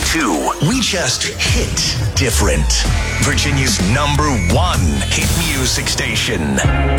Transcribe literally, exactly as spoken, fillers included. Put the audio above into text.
two. We just hit different. Virginia's number one hit music station.